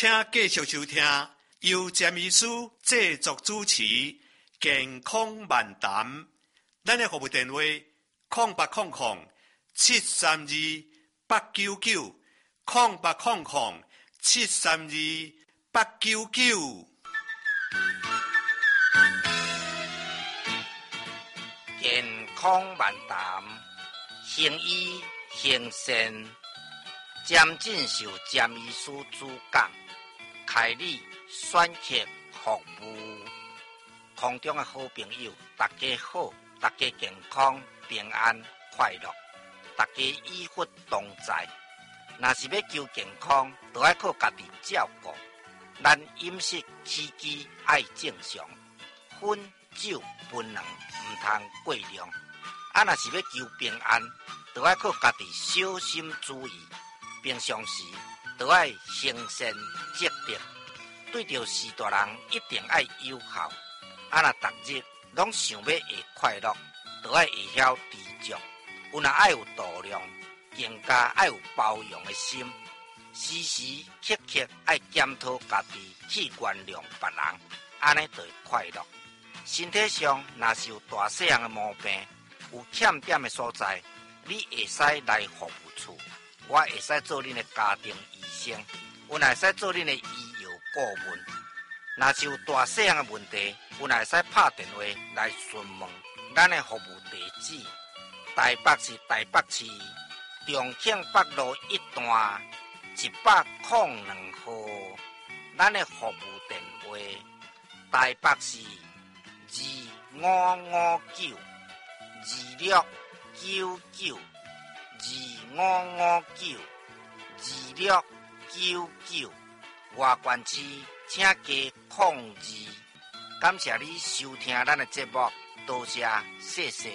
请继续收听由詹医师制作主持健康漫谈。咱的服务电话0800-732-899，0800-732-899。 健康漫谈，行医行善，詹进修詹医师主讲，开立选择服务。空中的好朋友，大家好，大家健康平安快乐，大家医福同在。若是要求健康，就要靠家己照顾。咱饮食起居爱正常，烟酒槟榔唔通过量。若是要求平安，就要靠家己小心注意。平常时就要行善积德，对着士大人一定要友好。若逐日拢想要会快乐，就要会晓知足。有若爱有度量，更加爱有包容的心。时时刻刻爱检讨家己，去原谅别人，安尼就会快乐。身体上若是有大细项的毛病，有欠点的所在，你会使来服务处，我会使做恁的家庭医生，我会使做恁的医药顾问。若是有大细项的问题，我会使拍电话来询问。咱的服务地址：台北市台北市重庆北路1段102号。咱的服务电话：台北市2559，2559，2559，外县市请加02。感谢你收听咱的节目，多谢，谢谢。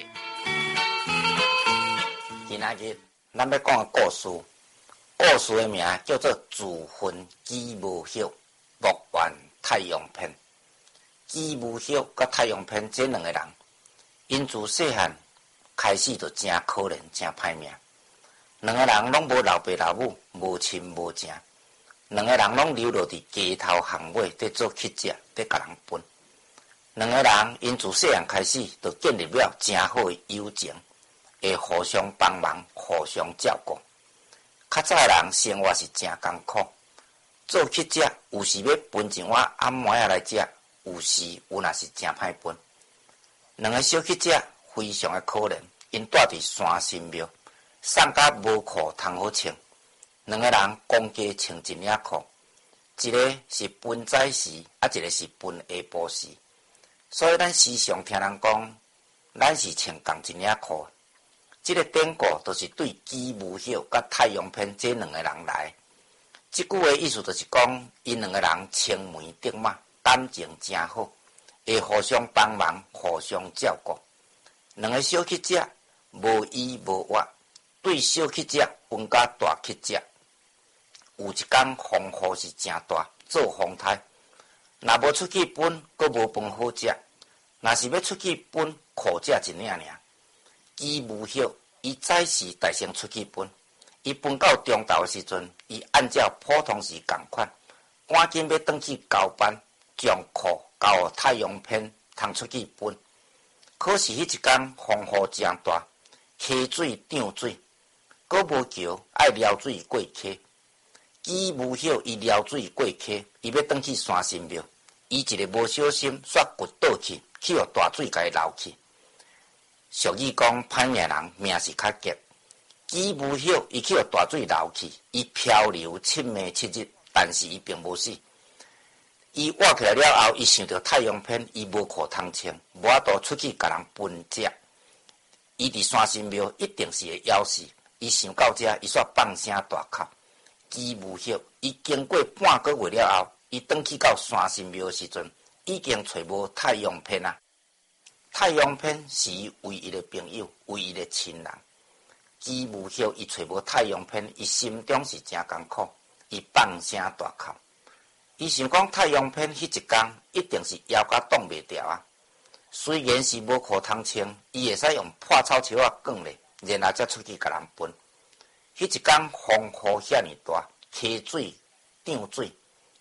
今仔日咱要讲的故事的名叫做《自焚鸡无hiệu木丸太阳篇》。鸡无hiệu甲太阳篇这两个人，因自细汉开始就真可怜，真歹命。两个人拢无老爸老母，无亲无情。两个人拢流落伫街头巷尾，伫做乞食，伫甲人分。两个人因自细汉开始就建立了真好的友情，会互相帮忙，互相照顾。较早的人生活是真艰苦，做乞食有时要分一碗暗糜仔来食，有时有若是真歹分。两个小乞食非常的可怜，因住伫山神庙，送甲无裤通好穿。两个人公家穿一领裤，一个是分早时，一个是分下晡时。所以咱时常听人讲，咱是穿同一领裤。这个典故就是对鸡无hiệu甲太阳篇这两个人来。这句话意思就是讲，因两个人青梅竹马，感情真好，会互相帮忙，互相照顾。两个小乞食无依无靠，对小乞食分甲大乞食。有一天风雨是真大，做风台，若无出去分，阁无饭好食。若是要出去分，苦食一领尔。鸡无hiệu，伊早时大先出去分，伊分到中昼的时阵，伊按照普通时共款，赶紧要转去交班，将裤交太阳篇通出去分。可是迄一天风雨真大，溪水涨水，阁无桥爱撩水过溪。鸡无hiệu，伊撩水过溪，伊要转去山神庙，伊一个无小心煞骨倒去，去互大水甲伊流去。俗语讲，歹命人命是较急。鸡无hiệu，伊去互大水流去，伊漂流7暝7日，但是伊并无死。伊活起来了后，伊想到太阳篇，伊无裤通穿，无法度出去甲人分食。伊伫山神庙一定是会枵死。伊想到这，伊煞放声大哭。鸡无hiệu，伊经过半个月了后，伊转去到山神庙的时阵，已经找无太阳篇啊。太阳篇是伊唯一的朋友，唯一的亲人。鸡无hiệu，伊找无太阳篇，伊心中是真艰苦，伊放声大哭。伊想讲太阳篇迄一天一定是枵甲挡袂牢啊。虽然是无裤通穿，伊会使用破草树仔卷咧，然后才出去甲人分。迄一天风雨遐尼大，溪水涨水，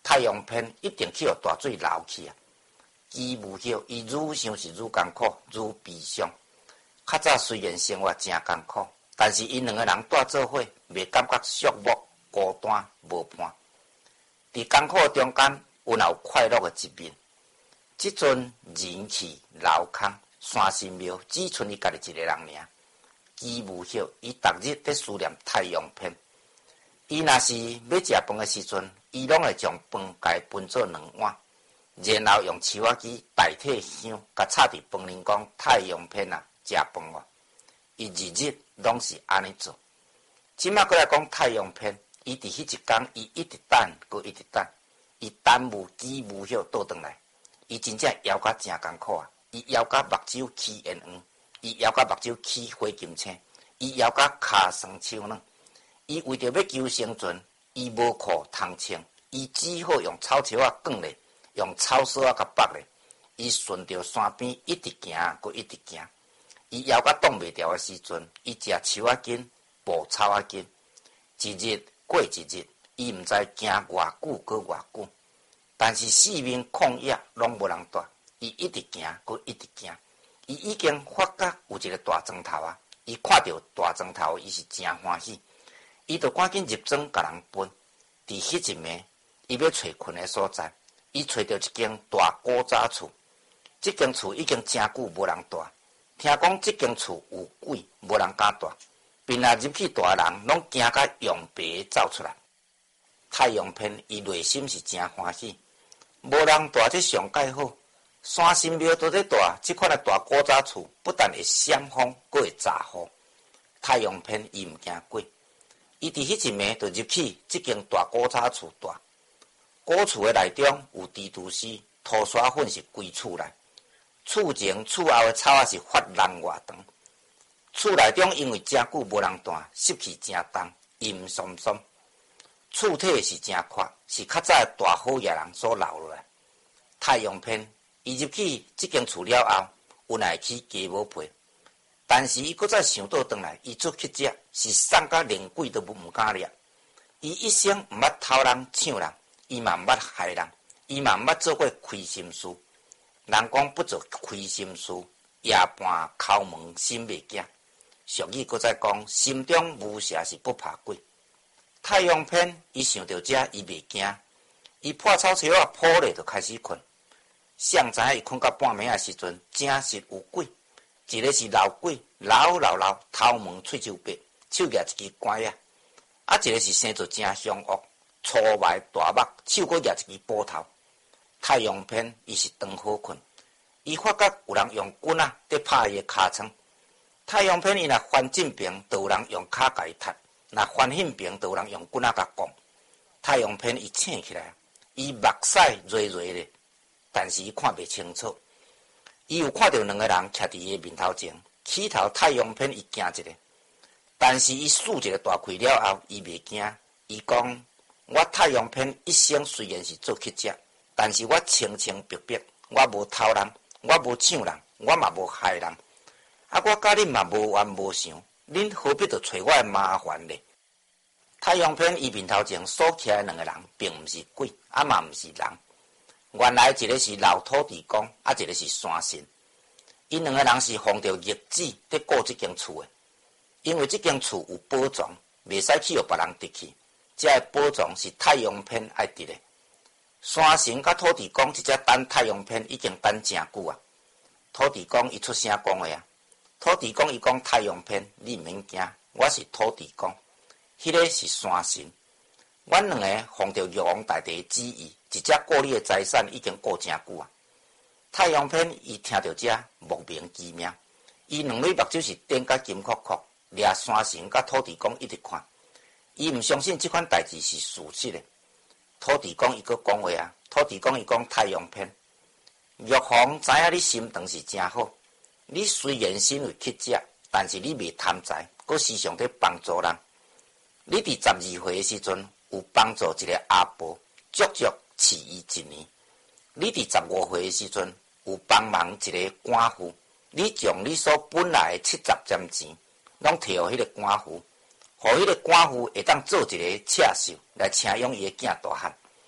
太阳偏一定去互大水流去啊。机无hiệu，伊愈想是愈艰苦，愈悲伤。较早虽然生活真艰苦，但是因两个人住做伙，袂感觉寂寞、孤单、无伴。伫艰苦中间，有快乐的一面。即阵人去楼空，山神庙只剩伊家己一个人尔。机无hiệu，伊逐日在思念太阳偏。伊若是要食饭的时阵，伊拢会将饭家分做2碗。然后用树仔机代替香，甲插伫饭铃讲太阳偏啊，食饭哦。伊日日拢是安尼做。即摆过来讲太阳偏，伊伫迄一天，伊一直等，佮一直等，伊等无机无hiệu倒转来，伊真正枵甲真艰苦啊！伊枵甲目睭起烟黄，伊枵甲目睭起花金青，伊枵甲骹酸手软。伊为着要求生存，伊无裤通穿，伊只好用草树仔卷咧。用草绳仔甲绑咧，伊顺着山边一直行，佮一直行。伊枵甲挡袂牢的时阵，伊食树仔根，补草仔根。一日过一日，伊毋知行偌久佮偌久。但是四面旷野拢无人住，伊一直行，佮一直行。伊已经发觉有一个大砖头啊！伊看到大砖头，伊是真欢喜。伊就赶紧入庄甲人分。伫迄一暝，伊要找困的所在。伊找到一间大古早厝，这间厝已经真久无人住。听讲这间厝有鬼，无人敢住。平日入去住的人，拢惊甲用白走出来。太阳偏伊内心是真欢喜，无人住这上介好。山神庙都在住，这款的大古早厝，不但会闪风，阁会炸雨。太阳偏伊毋惊鬼，伊伫迄一暝就入去这间大古早厝住。古厝的内中有蜘蛛丝、土沙粉是规厝内，厝前厝后的草仔是发烂外长。厝内中因为真久无人住，湿气真重，阴森森。厝体是真阔，是较早的大好野人所留落来。太阳偏伊入去这间厝了后，有来去鸡无皮，但是伊搁再想倒转来，伊出去食是送甲连鬼都毋敢掠。伊一生毋捌偷人抢人。伊嘛毋捌害人，伊嘛毋捌做过亏心事。人讲不做亏心事，夜半叩门心袂惊。俗语搁再讲，心中无邪是不怕鬼。太阳偏，伊想到这，伊袂惊，伊破草树仔铺咧就开始困。谁知影伊困到半暝的时阵，真是有鬼，一个是老鬼，老，头毛喙手白，手举一支管仔，一个是生做真凶恶。粗眉大目，手阁举一支斧头。太阳偏，伊是当好困。伊发觉有人用棍仔在拍伊的尻川。太阳偏，伊若翻正平，就有人用骹甲伊踢；若翻反平，就有人用棍仔甲讲。太阳偏，伊醒起来，伊目屎锐锐的，但是伊看袂清楚。伊有看到两个人徛伫伊的面头前，起头太阳偏，伊惊一个，但是伊四一个大开了后，伊袂惊。伊讲。我太阳偏一生虽然是做乞食，但是我清清白白，我无偷人，我无抢人，我嘛无害人。啊，我甲恁嘛无冤无想，恁何必着找我的麻烦呢？太阳偏伊面头前所起来两个人，并毋是鬼，啊嘛毋是人。原来一个是老土地公，啊一个是山神。因两个人是奉着逆旨在顾这间厝的，因为这间厝有宝藏，袂使去互别人夺去。这个宝藏是太阳偏爱得的。山神甲土地公一只等太阳偏已经等真久啊。土地公伊出声讲的啊。土地公伊讲太阳偏，你毋免惊，我是土地公，迄个是山神。阮两个奉着玉皇大帝的旨意，一只顾你的财产已经顾真久啊。太阳偏伊听到这莫名其妙，伊两蕊目睭是瞪甲金箍箍，掠山神甲土地公一直看。伊毋相信这款代志是事实的。土地公伊阁讲话啊，土地公伊讲太阳偏，玉皇知影你心肠是真好，你虽然身为乞食，但是你袂贪财，阁时常在帮助人。你伫12岁的时阵有帮助一个阿婆，足足饲伊1年。你伫15岁的时阵有帮忙一个寡妇，你将你所本来的70针钱，拢摕互迄个寡妇。互迄个寡妇会当做一个妾室来请养伊的囝大汉。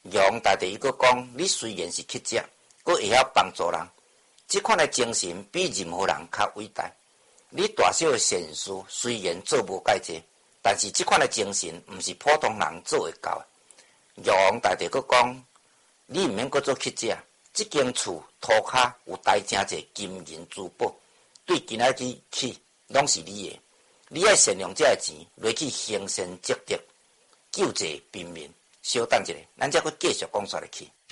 杨大帝伊佫讲，你虽然是乞食，佫会晓帮助人，即款的精神比任何人较伟大。你大小的善事虽然做无介济，但是即款的精神毋是普通人做会到的。杨大帝佫讲，你毋免佫做乞食，即间厝涂骹有带诚侪金银珠宝，对今仔日起拢是你的。你爱善用这个钱落去行善积德，救济贫民。稍等一下，咱才佫继续讲煞入去。